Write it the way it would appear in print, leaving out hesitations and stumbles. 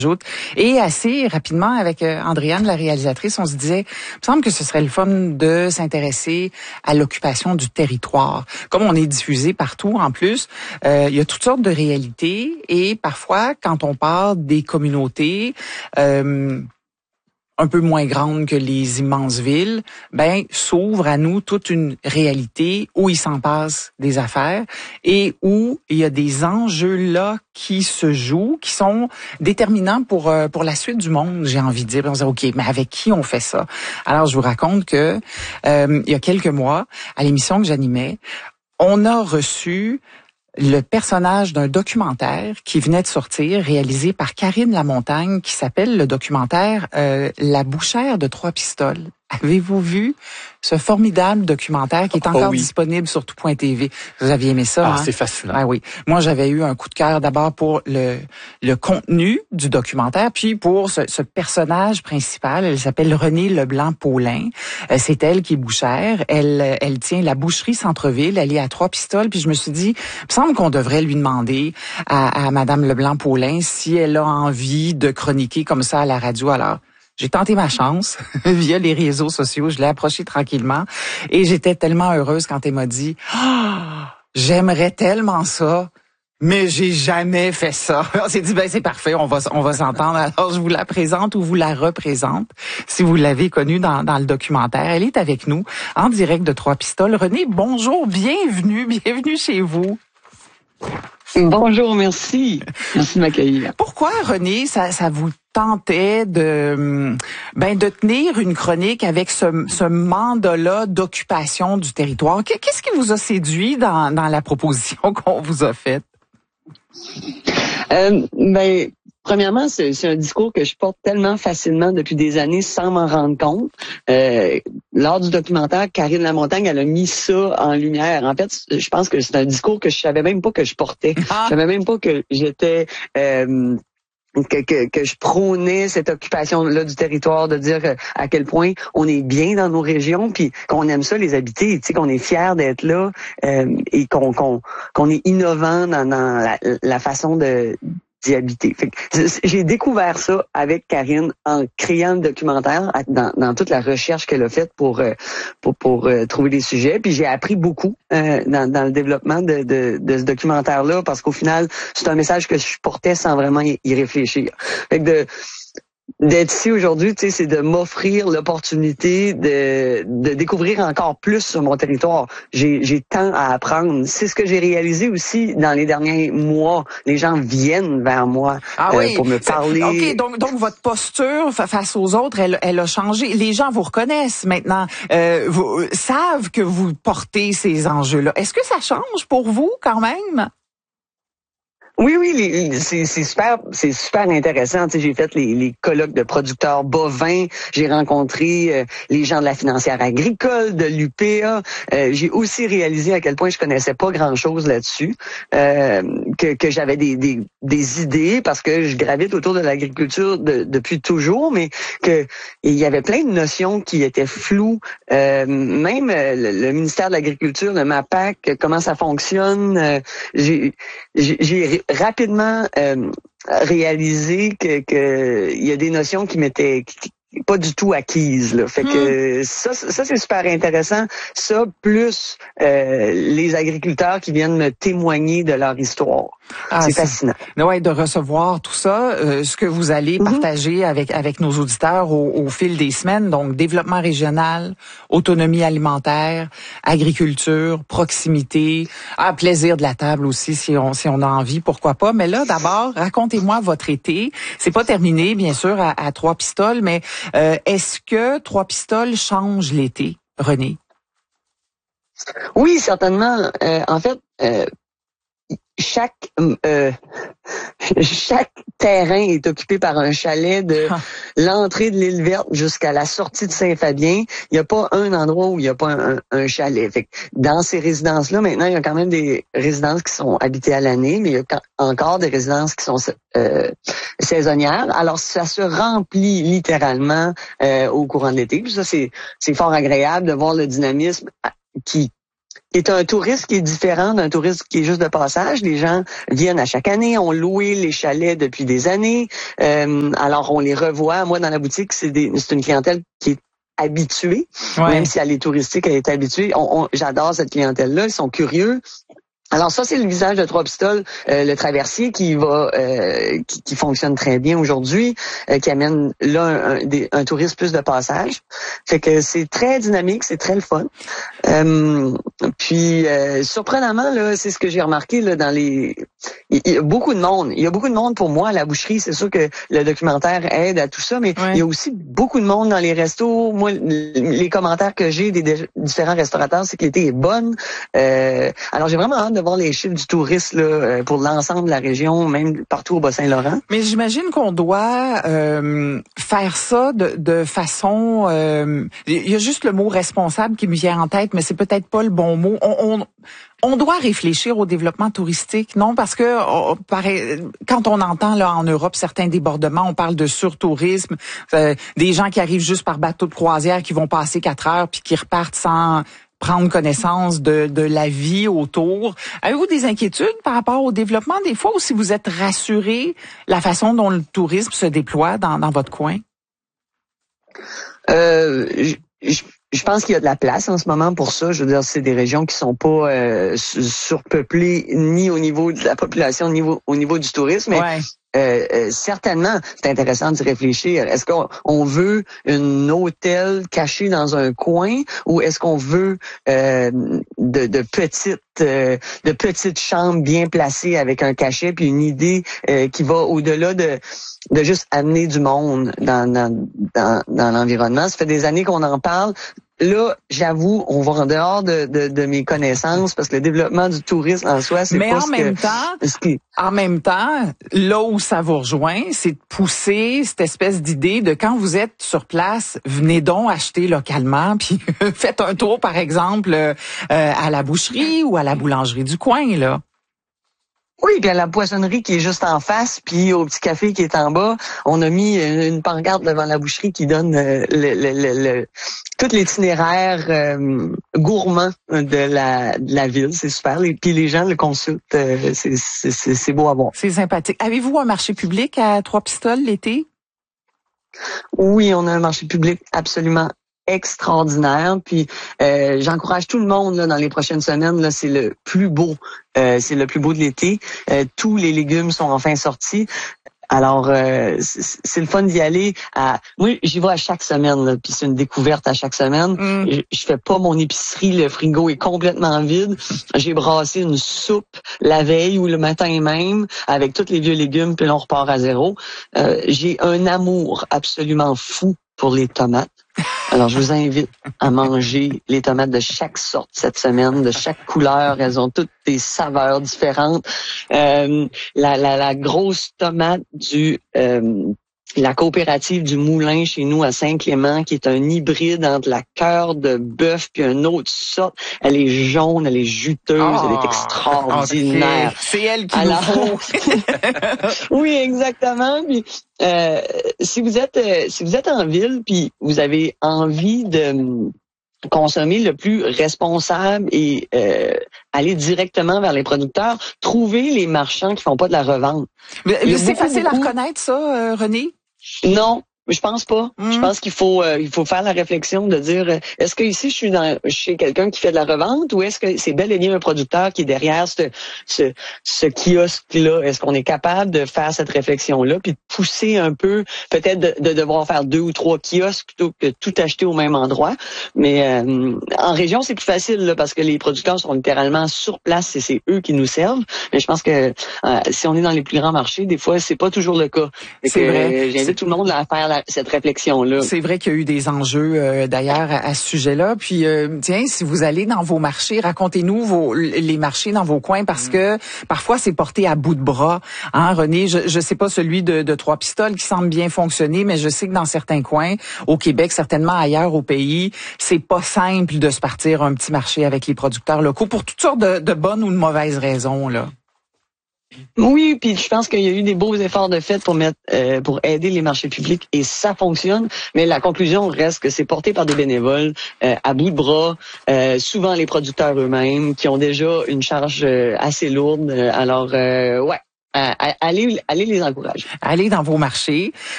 Et assez rapidement, avec Andréane, la réalisatrice, on se disait, il me semble que ce serait le fun de s'intéresser à l'occupation du territoire. Comme on est diffusé partout, en plus, il y a toutes sortes de réalités. Et parfois, quand on parle des communautés un peu moins grandes que les immenses villes, s'ouvre à nous toute une réalité où il s'en passe des affaires et où il y a des enjeux là qui se jouent, qui sont déterminants pour la suite du monde, j'ai envie de dire. On se dit, OK, mais avec qui on fait ça? Alors, je vous raconte que il y a quelques mois, à l'émission que j'animais, on a reçu le personnage d'un documentaire qui venait de sortir, réalisé par Karine Lamontagne, qui s'appelle le documentaire La bouchère de Trois-Pistoles. Avez-vous vu ce formidable documentaire qui est encore disponible sur tout.tv? Vous aviez aimé ça, hein? C'est fascinant. Ah oui. Moi, j'avais eu un coup de cœur d'abord pour le contenu du documentaire, puis pour ce personnage principal. Elle s'appelle Renée Leblanc-Paulin. C'est elle qui est bouchère. Elle tient la boucherie Centre-Ville. Elle est à Trois-Pistoles. Puis je me suis dit, il me semble qu'on devrait lui demander à Madame Leblanc-Paulin si elle a envie de chroniquer comme ça à la radio. Alors, j'ai tenté ma chance via les réseaux sociaux. Je l'ai approchée tranquillement et j'étais tellement heureuse quand elle m'a dit « J'aimerais tellement ça, mais j'ai jamais fait ça. » On s'est dit « C'est parfait, on va s'entendre. » Alors, je vous la présente ou vous la représente si vous l'avez connue dans le documentaire. Elle est avec nous en direct de Trois-Pistoles. Renée, bonjour, bienvenue chez vous. Bonjour, merci. Merci de m'accueillir. Pourquoi, Renée, ça vous tentait de tenir une chronique avec ce mandat-là d'occupation du territoire? Qu'est-ce qui vous a séduit dans la proposition qu'on vous a faite? Premièrement, c'est un discours que je porte tellement facilement depuis des années sans m'en rendre compte. Lors du documentaire, Karine Lamontagne, elle a mis ça en lumière. En fait, je pense que c'est un discours que je savais même pas que je portais. Je savais même pas que j'étais que je prônais cette occupation-là du territoire, de dire à quel point on est bien dans nos régions, puis qu'on aime ça les habiter, tu sais, qu'on est fier d'être là et qu'on est innovant dans la façon d'y habiter. Fait que j'ai découvert ça avec Karine en créant le documentaire, dans toute la recherche qu'elle a faite pour trouver des sujets. Puis j'ai appris beaucoup dans le développement de ce documentaire-là, parce qu'au final, c'est un message que je portais sans vraiment y réfléchir. Fait que d'être ici aujourd'hui, tu sais, c'est de m'offrir l'opportunité de découvrir encore plus sur mon territoire. J'ai tant à apprendre. C'est ce que j'ai réalisé aussi dans les derniers mois. Les gens viennent vers moi pour me parler. OK, donc votre posture face aux autres, elle a changé. Les gens vous reconnaissent maintenant, savent que vous portez ces enjeux-là. Est-ce que ça change pour vous quand même? Oui, c'est super intéressant. Tu sais, j'ai fait les colloques de producteurs bovins, j'ai rencontré les gens de la financière agricole, de l'UPA. J'ai aussi réalisé à quel point je connaissais pas grand-chose là-dessus, que j'avais des idées parce que je gravite autour de l'agriculture depuis toujours, mais que il y avait plein de notions qui étaient floues. Même le ministère de l'Agriculture, le MAPAC, comment ça fonctionne. J'ai rapidement réalisé que il y a des notions qui m'étaient pas du tout acquises, là. Fait que ça c'est super intéressant. Ça plus les agriculteurs qui viennent me témoigner de leur histoire. C'est fascinant. Ouais, de recevoir tout ça, ce que vous allez partager avec nos auditeurs au fil des semaines. Donc, développement régional, autonomie alimentaire, agriculture, proximité, plaisir de la table aussi, si on a envie, pourquoi pas. Mais là, d'abord, racontez-moi votre été. C'est pas terminé, bien sûr, à Trois-Pistoles, mais est-ce que Trois-Pistoles change l'été, Renée? Oui, certainement. En fait, chaque terrain est occupé par un chalet de l'entrée de l'île Verte jusqu'à la sortie de Saint-Fabien. Il n'y a pas un endroit où il n'y a pas un chalet. Fait que dans ces résidences-là, maintenant, il y a quand même des résidences qui sont habitées à l'année, mais il y a encore des résidences qui sont saisonnières. Alors, ça se remplit littéralement au courant de l'été. Puis ça, c'est fort agréable de voir le dynamisme qui est un tourisme qui est différent d'un tourisme qui est juste de passage. Les gens viennent à chaque année, ont loué les chalets depuis des années. Alors, on les revoit. Moi, dans la boutique, c'est une clientèle qui est habituée. Ouais. Même si elle est touristique, elle est habituée. J'adore cette clientèle-là. Ils sont curieux. Alors ça, c'est le visage de Trois-Pistoles, le traversier qui va qui fonctionne très bien aujourd'hui, qui amène là un tourisme plus de passage. Fait que c'est très dynamique, c'est très le fun. Puis surprenamment, là, c'est ce que j'ai remarqué là dans les. Il y a beaucoup de monde. Il y a beaucoup de monde pour moi à la boucherie. C'est sûr que le documentaire aide à tout ça, mais il y a aussi beaucoup de monde dans les restos. Moi, les commentaires que j'ai des différents restaurateurs, c'est que l'été est bonne. Alors j'ai vraiment hâte de voir les chiffres du tourisme là, pour l'ensemble de la région, même partout au Bas-Saint-Laurent. Mais j'imagine qu'on doit faire ça de façon... Il y a juste le mot responsable qui me vient en tête, mais c'est peut-être pas le bon mot. On doit réfléchir au développement touristique, non? Parce que quand on entend là en Europe certains débordements, on parle de surtourisme, des gens qui arrivent juste par bateau de croisière, qui vont passer 4 heures puis qui repartent sans prendre connaissance de la vie autour. Avez-vous des inquiétudes par rapport au développement des fois, ou si vous êtes rassuré la façon dont le tourisme se déploie dans votre coin? Je pense qu'il y a de la place en ce moment pour ça. Je veux dire, c'est des régions qui sont pas surpeuplées ni au niveau de la population, ni au niveau du tourisme. Mais certainement, c'est intéressant d'y réfléchir. Est-ce qu'on veut un hôtel caché dans un coin, ou est-ce qu'on veut de petites chambres bien placées avec un cachet puis une idée qui va au-delà de juste amener du monde dans l'environnement. Ça fait des années qu'on en parle. Là, j'avoue, on va en dehors de mes connaissances parce que le développement du tourisme en soi, c'est pas en même temps, là où ça vous rejoint, c'est de pousser cette espèce d'idée de quand vous êtes sur place, venez donc acheter localement, puis faites un tour, par exemple, à la boucherie ou à la boulangerie du coin, là. Oui, puis à la poissonnerie qui est juste en face, puis au petit café qui est en bas, on a mis une pancarte devant la boucherie qui donne tout l'itinéraire gourmand de la ville. C'est super. Et puis les gens le consultent. C'est beau à voir. C'est sympathique. Avez-vous un marché public à Trois-Pistoles l'été? Oui, on a un marché public absolument extraordinaire. Puis j'encourage tout le monde là, dans les prochaines semaines. Là, c'est le plus beau. C'est le plus beau de l'été. Tous les légumes sont enfin sortis. Alors, c'est le fun d'y aller. Moi, j'y vais à chaque semaine, là, puis c'est une découverte à chaque semaine. Je fais pas mon épicerie, le frigo est complètement vide. J'ai brassé une soupe la veille ou le matin même avec tous les vieux légumes, puis là, on repart à zéro. J'ai un amour absolument fou pour les tomates. Alors, je vous invite à manger les tomates de chaque sorte cette semaine, de chaque couleur. Elles ont toutes des saveurs différentes. La grosse tomate la coopérative du Moulin chez nous à Saint-Clément, qui est un hybride entre la cœur de bœuf puis une autre sorte. Elle est jaune, elle est juteuse, elle est extraordinaire. Okay. C'est elle qu'il nous faut. Oui, exactement. Puis, si vous êtes en ville puis vous avez envie de consommer le plus responsable et aller directement vers les producteurs, trouver les marchands qui font pas de la revente. C'est facile à reconnaître ça, René? Non. Je pense pas. Je pense qu'il faut faire la réflexion de dire est-ce que ici je suis chez quelqu'un qui fait de la revente, ou est-ce que c'est bel et bien un producteur qui est derrière ce kiosque-là? Est-ce qu'on est capable de faire cette réflexion-là puis de pousser un peu, peut-être de devoir faire 2 ou 3 kiosques plutôt que tout acheter au même endroit? Mais en région, c'est plus facile là, parce que les producteurs sont littéralement sur place et c'est eux qui nous servent. Mais je pense que si on est dans les plus grands marchés, des fois, c'est pas toujours le cas. C'est vrai. J'invite tout le monde à faire cette réflexion-là. C'est vrai qu'il y a eu des enjeux d'ailleurs à ce sujet-là. Puis tiens, si vous allez dans vos marchés, racontez-nous les marchés dans vos coins, parce que parfois c'est porté à bout de bras. Hein, René, je sais pas celui de Trois-Pistoles qui semble bien fonctionner, mais je sais que dans certains coins, au Québec, certainement ailleurs au pays, c'est pas simple de se partir un petit marché avec les producteurs locaux pour toutes sortes de bonnes ou de mauvaises raisons, là. Oui, puis je pense qu'il y a eu des beaux efforts de fait pour aider les marchés publics et ça fonctionne. Mais la conclusion reste que c'est porté par des bénévoles à bout de bras, souvent les producteurs eux-mêmes qui ont déjà une charge assez lourde. Alors ouais, allez les encourager. Allez dans vos marchés.